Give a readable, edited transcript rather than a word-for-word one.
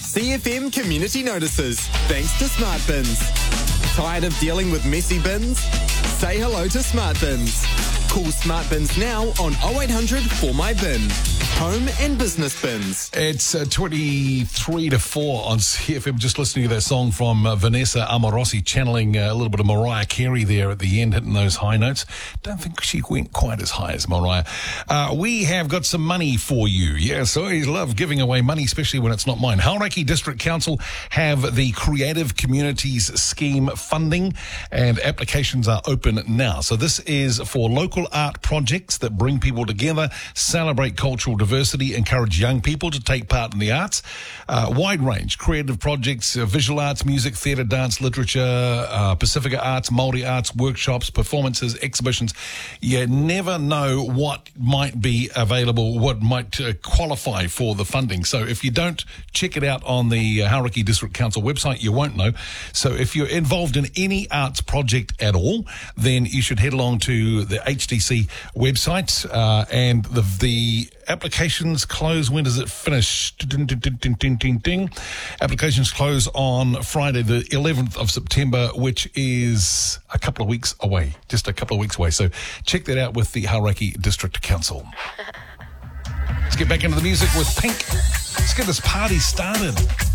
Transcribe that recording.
CFM community notices, thanks to Smart Bins. Tired of dealing with messy bins? Say hello to Smart Bins. Call Smart Bins now on 0800 For My Bin. Home and business bins. It's 23 to 4 on CFM. Just listening to that song from Vanessa Amorosi, channeling a little bit of Mariah Carey there at the end, hitting those high notes. Don't think she went quite as high as Mariah. We have got some money for you. Yes, I always love giving away money, especially when it's not mine. Hauraki District Council have the Creative Communities Scheme funding, and applications are open now. So this is for local art projects that bring people together, celebrate cultural diversity, encourage young people to take part in the arts. Wide range creative projects, visual arts, music, theatre, dance, literature, Pacifica arts, Māori arts, workshops, performances, exhibitions. You never know what might be available, what might qualify for the funding. So if you don't check it out on the Hauraki District Council website, you won't know. So if you're involved in any arts project at all, then you should head along to the HDC website, and the applications close. When does it finish? Ding, ding, ding, ding, ding, ding. Applications close on Friday, the 11th of September, which is a couple of weeks away. Just a couple of weeks away. So check that out with the Hauraki District Council. Let's get back into the music with Pink. Let's get this party started.